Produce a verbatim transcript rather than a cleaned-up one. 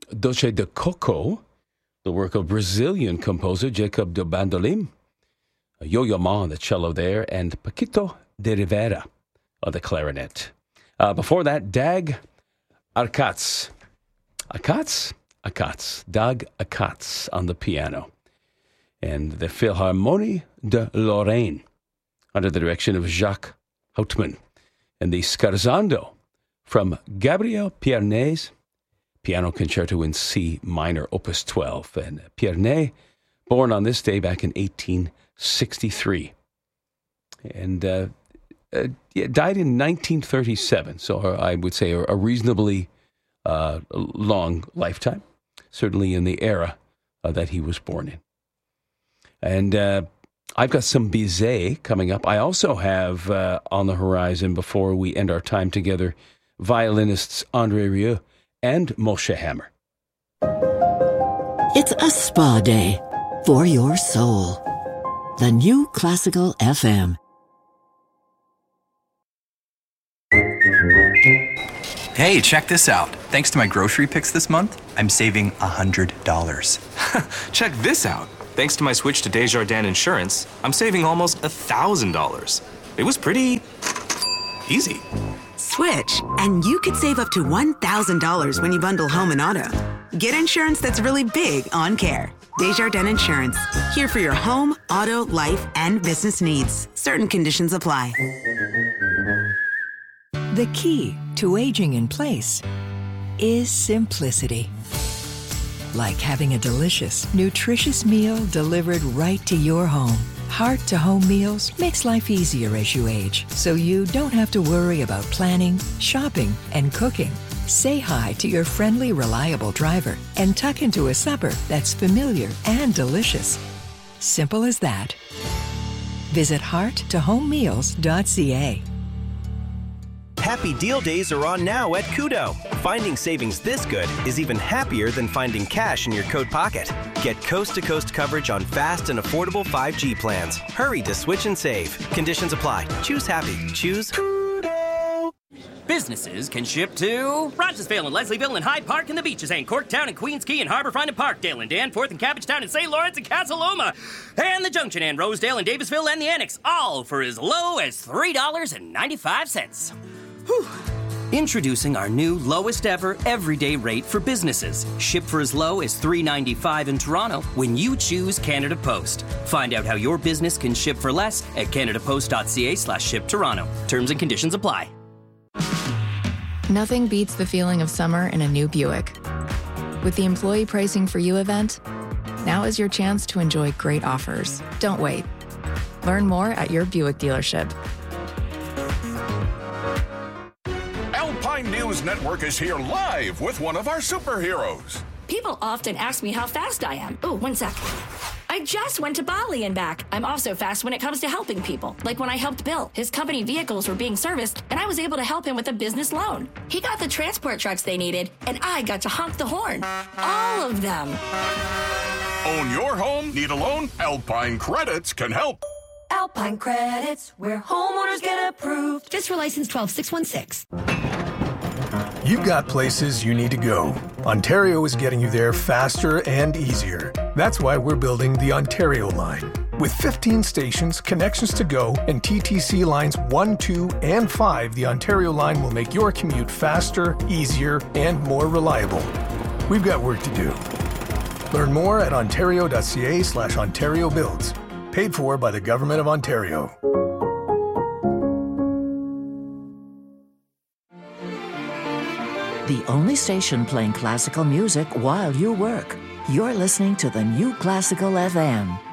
Doce de Coco, the work of Brazilian composer Jacob de Bandolim, Yo-Yo Ma on the cello there, and Paquito de Rivera on the clarinet. Uh, before that, Dag Arkatz. Akatz? Akatz. Dag Akatz on the piano. And the Philharmonie de Lorraine under the direction of Jacques Houtman. And the Scherzando from Gabriel Pierne's Piano Concerto in C minor, Opus twelve. And Pierne, born on this day back in eighteen sixty-three. And uh, uh, died in nineteen thirty-seven. So I would say a, a reasonably uh, long lifetime, certainly in the era uh, that he was born in. And uh, I've got some Bizet coming up. I also have uh, on the horizon, before we end our time together, violinists André Rieu and Moshe Hammer. It's a spa day for your soul. The new Classical F M. Hey, check this out. Thanks to my grocery picks this month, I'm saving one hundred dollars. Check this out. Thanks to my switch to Desjardins Insurance, I'm saving almost one thousand dollars. It was pretty easy. Switch, and you could save up to one thousand dollars when you bundle home and auto. Get insurance that's really big on care. Desjardins Insurance, here for your home, auto, life, and business needs. Certain conditions apply. The key to aging in place is simplicity. Like having a delicious, nutritious meal delivered right to your home. Heart-to-home meals makes life easier as you age, so you don't have to worry about planning, shopping, and cooking. Say hi to your friendly, reliable driver and tuck into a supper that's familiar and delicious. Simple as that. Visit heart to home meals dot c a. Happy Deal Days are on now at Kudo. Finding savings this good is even happier than finding cash in your coat pocket. Get coast-to-coast coverage on fast and affordable five G plans. Hurry to switch and save. Conditions apply. Choose happy. Choose Kudo. Businesses can ship to Rochesville and Leslieville and Hyde Park and the Beaches and Corktown and Queens Quay and Harbourfront and Parkdale and Danforth and Cabbagetown and Saint Lawrence and Casa Loma and the Junction and Rosedale and Davisville and the Annex, all for as low as three dollars and ninety-five cents. Whew. Introducing our new lowest ever everyday rate for businesses. Ship for as low as three dollars and ninety-five cents in Toronto when you choose Canada Post. Find out how your business can ship for less at canadapost.ca slash ship Toronto. Terms and conditions apply. Nothing beats the feeling of summer in a new Buick. With the Employee Pricing for You event, now is your chance to enjoy great offers. Don't wait. Learn more at your Buick dealership. Alpine News Network is here live with one of our superheroes. People often ask me how fast I am. Oh, one sec. I just went to Bali and back. I'm also fast when it comes to helping people. Like when I helped Bill. His company vehicles were being serviced, and I was able to help him with a business loan. He got the transport trucks they needed, and I got to honk the horn. All of them. Own your home? Need a loan? Alpine Credits can help. Alpine Credits, where homeowners get approved. Just for license twelve six one six. You've got places you need to go. Ontario is getting you there faster and easier. That's why we're building the Ontario line. With fifteen stations, connections to go, and T T C lines one, two, and five, the Ontario line will make your commute faster, easier, and more reliable. We've got work to do. Learn more at ontario.ca slash Ontario Builds. Paid for by the Government of Ontario. The only station playing classical music while you work. You're listening to the new Classical F M.